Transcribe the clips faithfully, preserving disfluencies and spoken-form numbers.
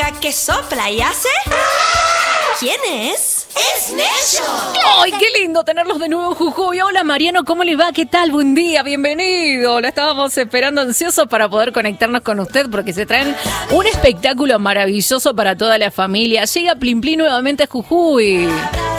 La que sopla y hace... ¿Quién es? ¡Es Nello! ¡Ay, qué lindo tenerlos de nuevo en Jujuy! Hola Mariano, ¿cómo le va? ¿Qué tal? Buen día, bienvenido. Lo estábamos esperando ansioso para poder conectarnos con usted porque se traen un espectáculo maravilloso para toda la familia. Llega Plin Plin nuevamente a Jujuy.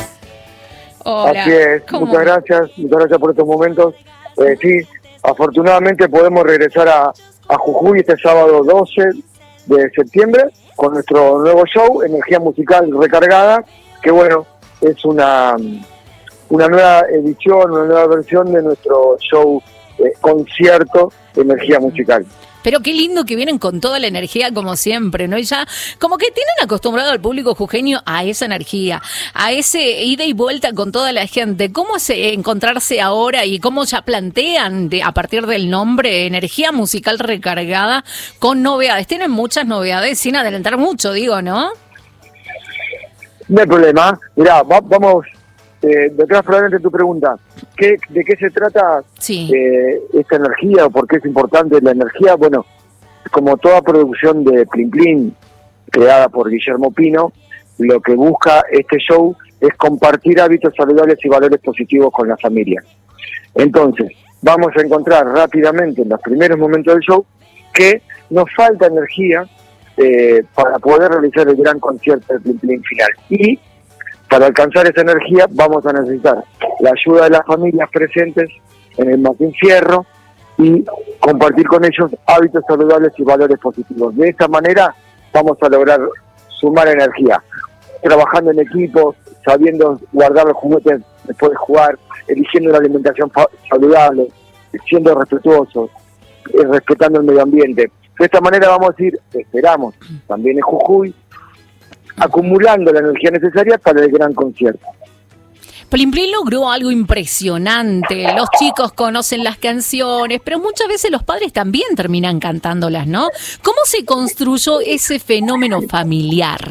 Hola. Así es, ¿Cómo? muchas gracias, muchas gracias por estos momentos. Eh, sí, afortunadamente podemos regresar a, a Jujuy este sábado doce de septiembre con nuestro nuevo show, Energía Musical Recargada, que bueno, es una, una nueva edición, una nueva versión de nuestro show eh, concierto Energía Musical. Pero qué lindo que vienen con toda la energía como siempre, ¿no? Y ya como que tienen acostumbrado al público jujeño a esa energía, a ese ida y vuelta con toda la gente. ¿Cómo es encontrarse ahora y cómo ya plantean de, a partir del nombre Energía Musical Recargada con novedades? Tienen muchas novedades sin adelantar mucho, digo, ¿no? No hay problema. Mirá, va, vamos, eh, detrás probablemente tu pregunta. ¿Qué, ¿De qué se trata Sí. eh, esta energía o por qué es importante la energía? Bueno, como toda producción de Plin Plin creada por Guillermo Pino, lo que busca este show es compartir hábitos saludables y valores positivos con la familia. Entonces, vamos a encontrar rápidamente en los primeros momentos del show que nos falta energía eh, para poder realizar el gran concierto de Plin Plin final. Y para alcanzar esa energía vamos a necesitar la ayuda de las familias presentes en el Martín Fierro y compartir con ellos hábitos saludables y valores positivos. De esta manera vamos a lograr sumar energía, trabajando en equipo, sabiendo guardar los juguetes después de jugar, eligiendo una alimentación saludable, siendo respetuosos, eh, respetando el medio ambiente. De esta manera vamos a ir, esperamos, también en Jujuy, acumulando la energía necesaria para el gran concierto. Plin Plin logró algo impresionante. Los chicos conocen las canciones, pero muchas veces los padres también terminan cantándolas, ¿no? ¿Cómo se construyó ese fenómeno familiar?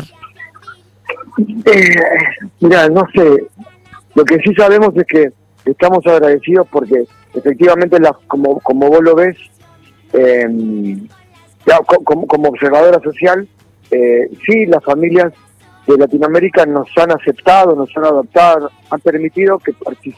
Eh, mira, no sé. Lo que sí sabemos es que estamos agradecidos porque efectivamente, la, como, como vos lo ves, eh, ya, como, como observadora social, eh, sí, las familias de Latinoamérica nos han aceptado, nos han adoptado, han permitido que participemos